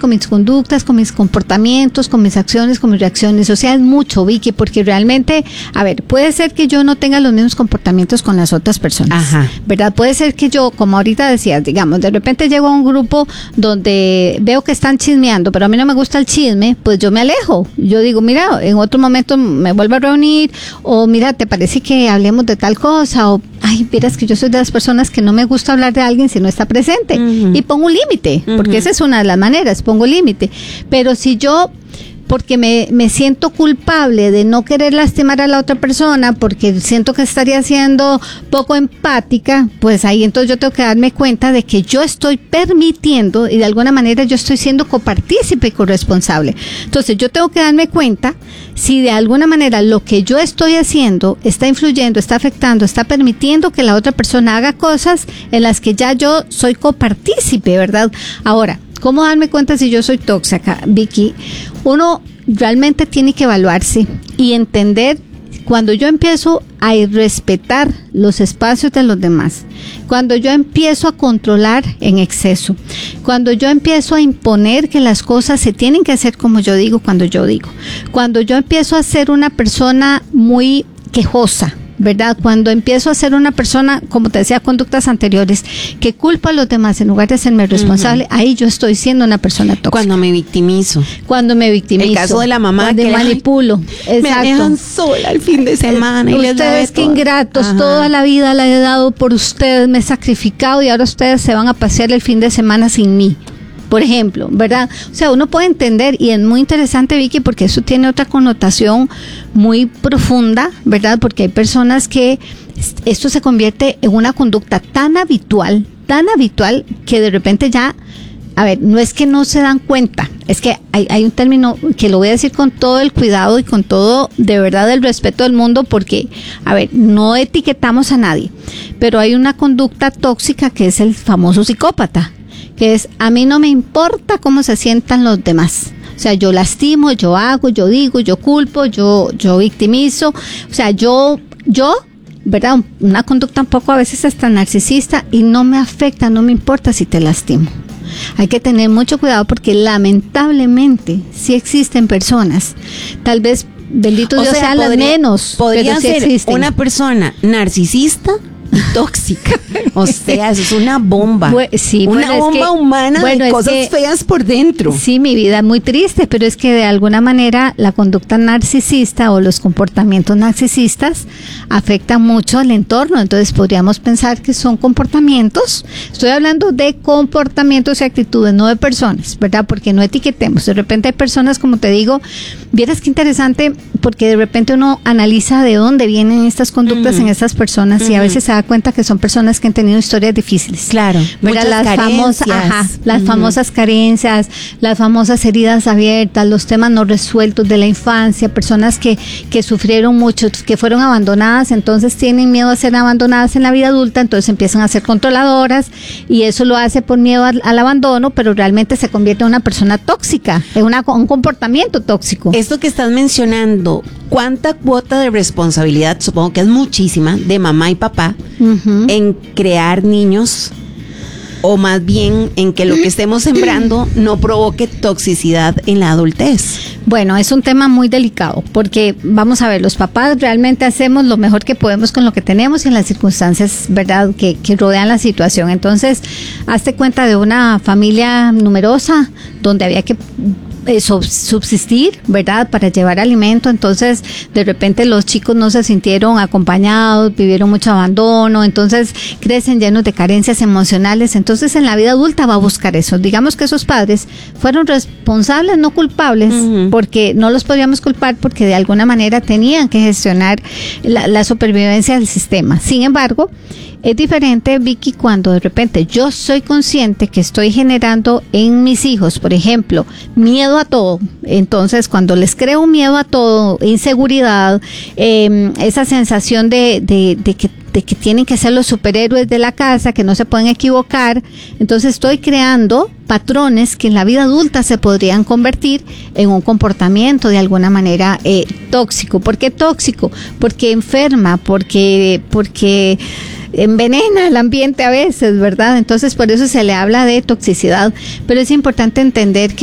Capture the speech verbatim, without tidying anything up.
con mis conductas, con mis comportamientos, con mis acciones, con mis reacciones. O sea, es mucho, Vicky, porque realmente, a ver, puede ser que yo no tenga los mismos comportamientos con las otras personas, Ajá. ¿verdad? Puede ser que yo, como ahorita decías, digamos, de repente llego a un grupo donde veo que están chismeando, pero a mí no me gusta el chisme, pues yo me alejo. Yo digo, mira, en otro momento me vuelvo a reunir, o mira, ¿te parece que hablemos de tal cosa? O, ay, miras que yo soy de las personas que no me gusta hablar de alguien si no está presente. Uh-huh. Y pongo un límite, uh-huh. porque esa es una de las maneras, pongo límite. Pero si yo, porque me, me siento culpable de no querer lastimar a la otra persona, porque siento que estaría siendo poco empática, pues ahí entonces yo tengo que darme cuenta de que yo estoy permitiendo y de alguna manera yo estoy siendo copartícipe y corresponsable. Entonces yo tengo que darme cuenta si de alguna manera lo que yo estoy haciendo está influyendo, está afectando, está permitiendo que la otra persona haga cosas en las que ya yo soy copartícipe, ¿verdad? Ahora, ¿cómo darme cuenta si yo soy tóxica, Vicky? Uno realmente tiene que evaluarse y entender cuando yo empiezo a irrespetar los espacios de los demás, cuando yo empiezo a controlar en exceso, cuando yo empiezo a imponer que las cosas se tienen que hacer como yo digo, cuando yo digo, cuando yo empiezo a ser una persona muy quejosa, ¿verdad? Cuando empiezo a ser una persona, como te decía, conductas anteriores, que culpa a los demás en lugar de serme responsable, uh-huh. ahí yo estoy siendo una persona tóxica. Cuando me victimizo. Cuando me victimizo. El caso de la mamá cuando que manipulo. Me Exacto. dejan sola el fin de semana. Eh, y ustedes qué ingratos, ajá. toda la vida la he dado por ustedes, me he sacrificado y ahora ustedes se van a pasear el fin de semana sin mí. Por ejemplo, ¿verdad? O sea, uno puede entender, y es muy interesante, Vicky, porque eso tiene otra connotación muy profunda, ¿verdad? Porque hay personas que esto se convierte en una conducta tan habitual, tan habitual, que de repente ya, a ver, no es que no se dan cuenta, es que hay, hay un término que lo voy a decir con todo el cuidado y con todo, de verdad, el respeto del mundo, porque, a ver, no etiquetamos a nadie, pero hay una conducta tóxica que es el famoso psicópata, que es, a mí no me importa cómo se sientan los demás. O sea, yo lastimo, yo hago, yo digo, yo culpo, yo yo victimizo. O sea, yo, yo, ¿verdad? Una conducta un poco a veces hasta narcisista y no me afecta, no me importa si te lastimo. Hay que tener mucho cuidado porque lamentablemente sí existen personas, tal vez, bendito Dios, sean las menos, podría pero sí ser existen. Una persona narcisista y tóxica, o sea, eso es una bomba, bueno, sí, una bueno, bomba es que, humana bueno, de cosas que, feas por dentro. Sí, mi vida es muy triste, pero es que de alguna manera la conducta narcisista o los comportamientos narcisistas afectan mucho al entorno, entonces podríamos pensar que son comportamientos, estoy hablando de comportamientos y actitudes, no de personas, ¿verdad? Porque no etiquetemos, de repente hay personas, como te digo, vieras qué interesante, porque de repente uno analiza de dónde vienen estas conductas uh-huh. en estas personas uh-huh. y a veces se da cuenta que son personas que han tenido historias difíciles. Claro, muchas las famosas, ajá, las uh-huh. famosas carencias, las famosas heridas abiertas, los temas no resueltos de la infancia, personas que, que sufrieron mucho, que fueron abandonadas, entonces tienen miedo a ser abandonadas en la vida adulta, entonces empiezan a ser controladoras y eso lo hace por miedo al, al abandono, pero realmente se convierte en una persona tóxica, en una, un comportamiento tóxico. Esto que estás mencionando, ¿cuánta cuota de responsabilidad, supongo que es muchísima, de mamá y papá uh-huh. en crear niños, o más bien en que lo que estemos sembrando no provoque toxicidad en la adultez? Bueno, es un tema muy delicado porque vamos a ver, los papás realmente hacemos lo mejor que podemos con lo que tenemos y en las circunstancias, ¿verdad?, que, que rodean la situación. Entonces, hazte cuenta de una familia numerosa donde había que Eh, subsistir, ¿verdad?, para llevar alimento, entonces de repente los chicos no se sintieron acompañados, vivieron mucho abandono, entonces crecen llenos de carencias emocionales, entonces en la vida adulta va a buscar eso. Digamos que esos padres fueron responsables, no culpables, uh-huh. porque no los podríamos culpar porque de alguna manera tenían que gestionar la, la supervivencia del sistema. Sin embargo, es diferente, Vicky, cuando de repente yo soy consciente que estoy generando en mis hijos, por ejemplo, miedo a todo. Entonces, cuando les creo un miedo a todo, inseguridad, eh, esa sensación de, de, de que de que tienen que ser los superhéroes de la casa, que no se pueden equivocar, entonces estoy creando patrones que en la vida adulta se podrían convertir en un comportamiento de alguna manera eh, tóxico. ¿Por qué tóxico? Porque enferma, porque porque envenena el ambiente a veces, ¿verdad? Entonces por eso se le habla de toxicidad, pero es importante entender que